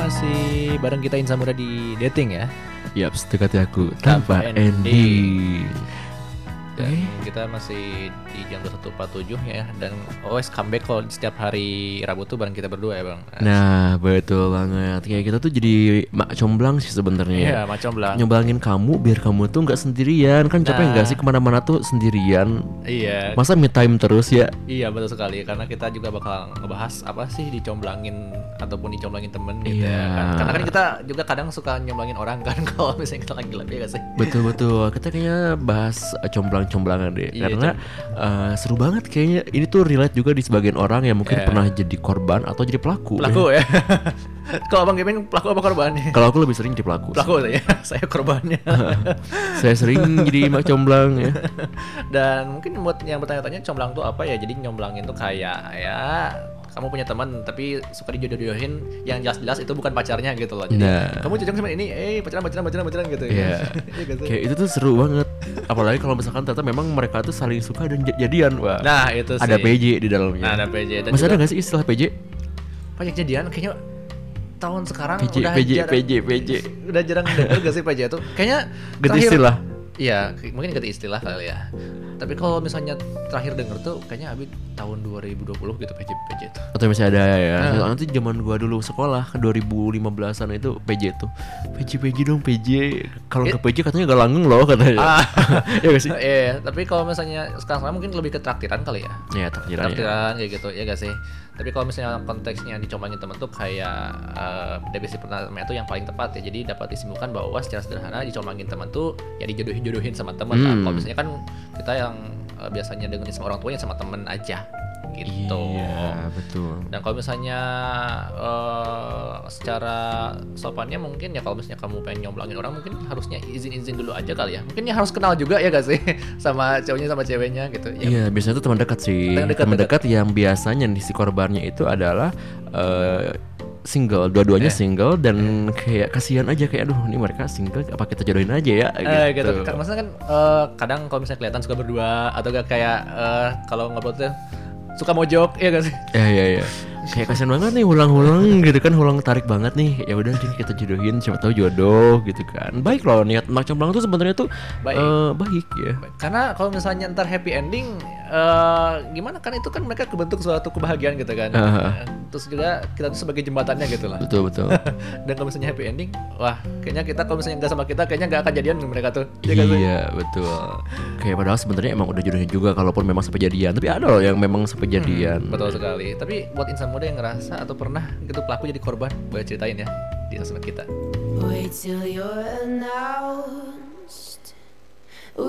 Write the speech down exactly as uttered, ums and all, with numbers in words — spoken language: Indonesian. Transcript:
Masih bareng kita Insan Muda di dating ya. Yaps, dekati aku tanpa, tanpa ending. Dan eh. kita masih di jam dua puluh satu empat puluh tujuh ya. Dan always comeback kalau setiap hari Rabu tuh bareng kita berdua ya Bang. Nah betul banget. Kayak kita tuh jadi mak comblang sih sebenarnya. Iya mak comblang. Nyomblangin kamu biar kamu tuh gak sendirian. Kan capek nah. gak sih kemana-mana tuh sendirian. Iya. Masa me time terus ya. Iya betul sekali. Karena kita juga bakal ngebahas apa sih dicomblangin ataupun dicomblangin temen gitu iya. ya kan. Karena kan kita juga kadang suka nyomblangin orang kan. Kalau misalnya kita lagi lebih gak sih. Betul-betul. Kita kayaknya bahas comblang-comblangan deh. Iya, karena uh, seru banget kayaknya. Ini tuh relate juga di sebagian orang yang mungkin yeah. pernah jadi korban atau jadi pelaku. Pelaku ya. Kalau Abang Kevin pelaku apa korban? Kalau aku lebih sering jadi pelaku. Pelaku ya. Saya korbannya. Saya sering jadi mak comblang ya. Dan mungkin buat yang bertanya-tanya comblang tuh apa ya? Jadi nyomblangin tuh kayak ya kamu punya teman tapi suka dijodoh-jodohin yang jelas-jelas itu bukan pacarnya gitu loh. Jadi nah. kamu jodoh sama ini, eh pacaran pacaran pacaran pacaran gitu. Iya. Yeah. Kayak itu tuh seru banget. Apalagi kalau misalkan ternyata memang mereka tuh saling suka dan jadian. Wah. Nah, itu sih. Ada P J di dalamnya. Nah, ada P J. Dan masih ada enggak sih istilah P J? Pajak jadian kayaknya tahun sekarang P J, udah P J, jarang, P J, P J. Udah jarang dengar gak sih P J itu? Kayaknya ganti istilah. Iya, mungkin ganti istilah kali ya. Tapi kalau misalnya terakhir denger tuh kayaknya abis tahun dua ribu dua puluh gitu P J P J itu. Atau masih ada ya. Nah. Soalnya tuh zaman gua dulu sekolah dua ribu lima belasan itu P J tuh. P J P J dong P J. Kalau ke P J katanya gak langgeng loh katanya. Ah. Ya gak sih? Iya, tapi kalau misalnya sekarang mungkin lebih ke traktiran kali ya. Iya, traktiran. Traktiran ya. Kayak gitu, ya gak sih? Tapi kalau misalnya konteksnya dicomblangin temen tuh kayak uh, definisi pertama itu yang paling tepat ya. Jadi dapat disimpulkan bahwa secara sederhana dicomblangin temen tuh ya dijodohin-jodohin sama temen. Hmm. Nah, kalau misalnya kan kita yang uh, biasanya dengerin sama orang tuanya sama temen aja gitu. Iya, betul. Dan kalau misalnya uh, secara sopannya mungkin ya kalau misalnya kamu pengen nyomblangin orang mungkin harusnya izin-izin dulu aja kali ya. Mungkin ya harus kenal juga ya gak sih sama cowoknya sama ceweknya gitu. Ya, iya, biasanya tuh teman dekat sih. Teman dekat, teman dekat yang biasanya di si korbannya itu adalah uh, single, dua-duanya eh. single dan kayak kasihan aja kayak aduh ini mereka single apa kita jodohin aja ya eh, gitu. gitu. Maksudnya kan uh, kadang kalau misalnya kelihatan suka berdua atau gak kayak uh, kalau ngobrol tuh suka mojok, iya gak sih? Iya iya iya. Kayak kasihan banget nih hulang-hulang gitu kan, hulang tarik banget nih. Ya udah jadi kita jodohin, siapa tahu jodoh gitu kan. Baik loh niat mak comblang tuh sebenarnya tuh baik. Uh, baik ya. Baik. Karena kalau misalnya ntar happy ending uh, gimana kan itu kan mereka kebentuk suatu kebahagiaan gitu kan. Uh-huh. Terus juga kita tuh sebagai jembatannya gitu lah. Betul betul. Dan kalau misalnya happy ending, wah kayaknya kita kalau misalnya nggak sama kita kayaknya nggak akan jadian mereka tuh. Ya, iya kan? Betul. Kayak padahal sebenarnya emang udah jodohin juga kalaupun memang sampai jadian. Tapi ada loh yang memang sampai jadian. Hmm, betul sekali. Tapi buat insan muda yang ngerasa atau pernah gitu pelaku jadi korban, boleh ceritain ya di sosmed kita. Wait till you're now.